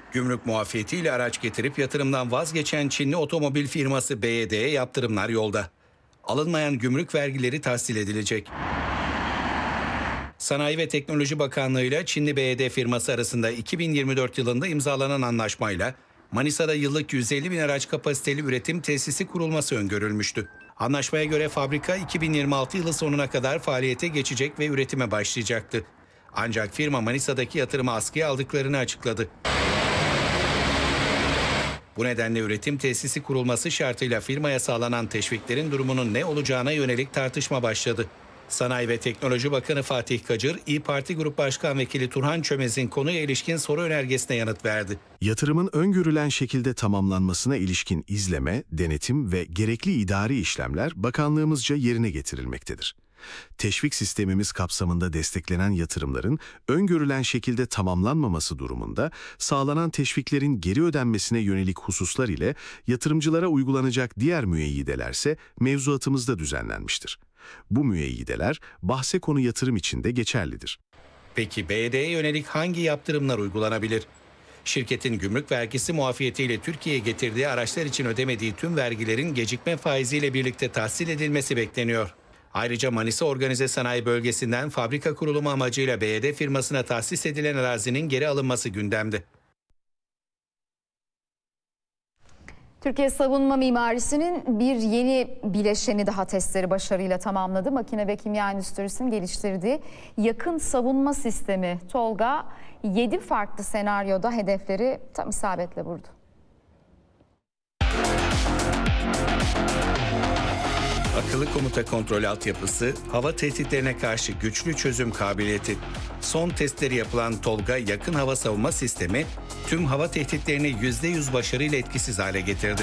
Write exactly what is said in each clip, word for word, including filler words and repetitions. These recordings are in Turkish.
Gümrük muafiyetiyle araç getirip yatırımdan vazgeçen Çinli otomobil firması B Y D'ye yaptırımlar yolda. Alınmayan gümrük vergileri tahsil edilecek. Sanayi ve Teknoloji Bakanlığı ile Çinli B Y D firması arasında iki bin yirmi dört yılında imzalanan anlaşmayla Manisa'da yıllık yüz elli bin araç kapasiteli üretim tesisi kurulması öngörülmüştü. Anlaşmaya göre fabrika iki bin yirmi altı yılı sonuna kadar faaliyete geçecek ve üretime başlayacaktı. Ancak firma Manisa'daki yatırımı askıya aldıklarını açıkladı. Bu nedenle üretim tesisi kurulması şartıyla firmaya sağlanan teşviklerin durumunun ne olacağına yönelik tartışma başladı. Sanayi ve Teknoloji Bakanı Fatih Kacır, İYİ Parti Grup Başkan Vekili Turhan Çömez'in konuya ilişkin soru önergesine yanıt verdi. Yatırımın öngörülen şekilde tamamlanmasına ilişkin izleme, denetim ve gerekli idari işlemler bakanlığımızca yerine getirilmektedir. Teşvik sistemimiz kapsamında desteklenen yatırımların öngörülen şekilde tamamlanmaması durumunda sağlanan teşviklerin geri ödenmesine yönelik hususlar ile yatırımcılara uygulanacak diğer müeyyidelerse mevzuatımızda düzenlenmiştir. Bu müeyyideler bahse konu yatırım için de geçerlidir. Peki B Y D'ye yönelik hangi yaptırımlar uygulanabilir? Şirketin gümrük vergisi muafiyetiyle Türkiye'ye getirdiği araçlar için ödemediği tüm vergilerin gecikme faiziyle birlikte tahsil edilmesi bekleniyor. Ayrıca Manisa Organize Sanayi Bölgesi'nden fabrika kurulumu amacıyla B Y D firmasına tahsis edilen arazinin geri alınması gündemde. Türkiye savunma mimarisinin bir yeni bileşeni daha testleri başarıyla tamamladı. Makine ve Kimya Endüstrisi'nin geliştirdiği yakın savunma sistemi TOLGA yedi farklı senaryoda hedefleri tam isabetle vurdu. Akıllı komuta kontrol altyapısı, hava tehditlerine karşı güçlü çözüm kabiliyeti. Son testleri yapılan TOLGA yakın hava savunma sistemi tüm hava tehditlerini yüzde yüz başarıyla etkisiz hale getirdi.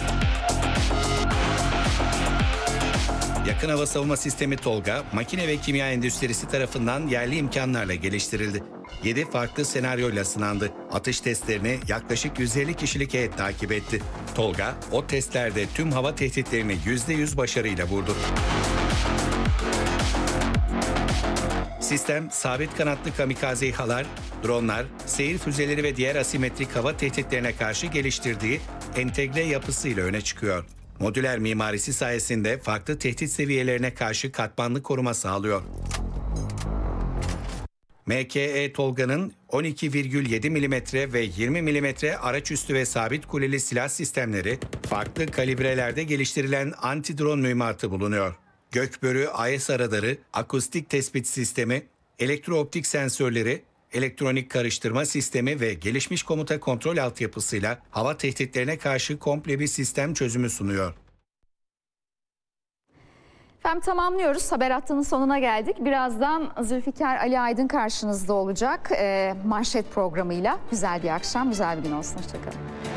Yakın hava savunma sistemi TOLGA, makine ve kimya endüstrisi tarafından yerli imkanlarla geliştirildi. yedi farklı senaryoyla sınandı. Atış testlerini yaklaşık yüz elli kişilik heyet takip etti. TOLGA, o testlerde tüm hava tehditlerini yüzde yüz başarıyla vurdu. Sistem, sabit kanatlı kamikaze İHA'lar, dronlar, seyir füzeleri ve diğer asimetrik hava tehditlerine karşı geliştirdiği entegre yapısıyla öne çıkıyor. Modüler mimarisi sayesinde farklı tehdit seviyelerine karşı katmanlı koruma sağlıyor. M K E TOLGA'nın on iki virgül yedi milimetre ve yirmi milimetre araç üstü ve sabit kuleli silah sistemleri, farklı kalibrelerde geliştirilen anti-drone mühimmatı bulunuyor. Gökbörü A S radarı, akustik tespit sistemi, elektrooptik sensörleri, elektronik karıştırma sistemi ve gelişmiş komuta kontrol altyapısıyla hava tehditlerine karşı komple bir sistem çözümü sunuyor. Efendim tamamlıyoruz. Haber hattının sonuna geldik. Birazdan Zülfikar Ali Aydın karşınızda olacak. E, manşet programıyla. Güzel bir akşam, güzel bir gün olsun. Hoşçakalın.